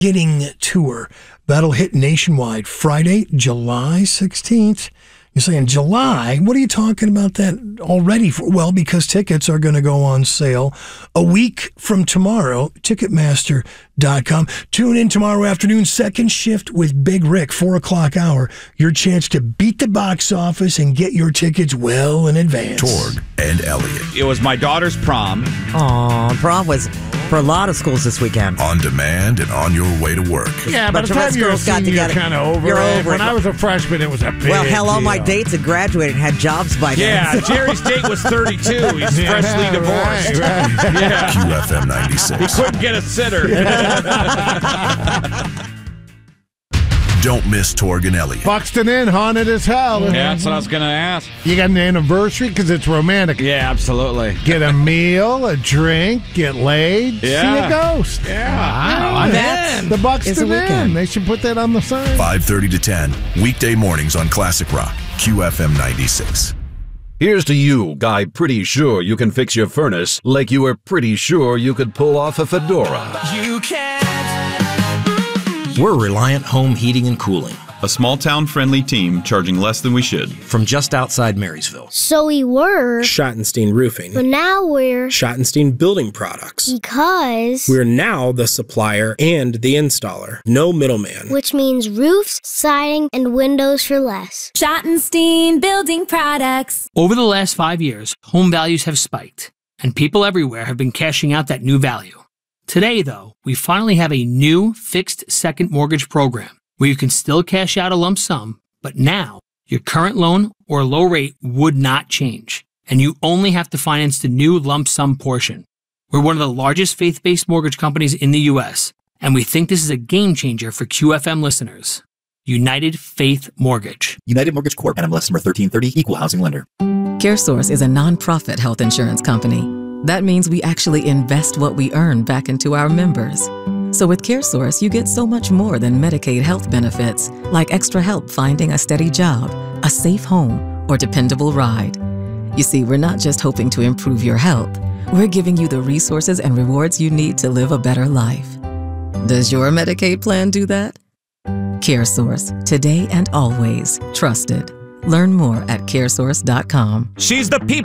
Getting Tour. That'll hit nationwide Friday, July 16th. You're saying July? What are you talking about that already for? Well, because tickets are going to go on sale a week from tomorrow, Ticketmaster.com. Tune in tomorrow afternoon, second shift with Big Rick, 4 o'clock hour. Your chance to beat the box office and get your tickets well in advance. Torg and Elliot. It was my daughter's prom. Aw, prom was for a lot of schools this weekend. On demand and on your way to work. Yeah, by the time you're a senior, you're kind of over it. When I was a freshman, it was a big Well, hell, all deal. my dates had graduated and had jobs by then. Yeah, Jerry's date was 32. He's freshly divorced. Right. Yeah. QFM 96. He couldn't get a sitter. Don't miss Torg and Elliot. Buxton Inn, haunted as hell. Yeah, that's what I was going to ask. You got an anniversary because it's romantic. Yeah, absolutely. Get a meal, a drink, get laid, see a ghost. Yeah. That's The Buxton a weekend. Inn. They should put that on the sign. 5:30 to 10. Weekday mornings on Classic Rock. QFM 96. Here's to you, guy pretty sure you can fix your furnace like you were pretty sure you could pull off a fedora. We're Reliant Home Heating and Cooling A small town-friendly team charging less than we should. from just outside Marysville. So we were, Schottenstein Roofing. but now we're, Schottenstein Building Products. because, We're now the supplier and the installer. No middleman. which means roofs, siding, and windows for less. Schottenstein Building Products. Over the last 5 years, home values have spiked, and people everywhere have been cashing out that new value. Today, though, we finally have a new fixed second mortgage program where you can still cash out a lump sum, but now your current loan or low rate would not change, and you only have to finance the new lump sum portion. We're one of the largest faith-based mortgage companies in the U.S., and we think this is a game changer for QFM listeners. United Faith Mortgage. United Mortgage Corp. NMLS number 1330, Equal Housing Lender. CareSource is a nonprofit health insurance company. That means we actually invest what we earn back into our members. So with CareSource, you get so much more than Medicaid health benefits, like extra help finding a steady job, a safe home, or dependable ride. You see, we're not just hoping to improve your health. We're giving you the resources and rewards you need to live a better life. Does your Medicaid plan do that? CareSource, today and always trusted. Learn more at caresource.com. She's the people.